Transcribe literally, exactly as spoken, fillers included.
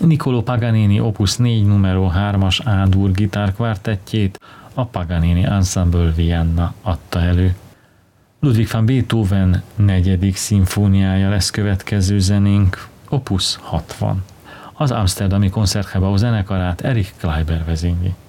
Niccolò Paganini Opus négy numero hármas A-dur gitárkvártettjét a Paganini Ensemble Vienna adta elő. Ludwig van Beethoven negyedik szimfóniája lesz következő zenénk, Opus hatvan. Az Amsterdami Koncertgebouw zenekarát Erich Kleiber vezényli.